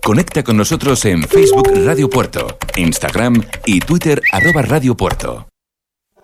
Conecta con nosotros en Facebook Radio Puerto, Instagram y Twitter @Radio Puerto.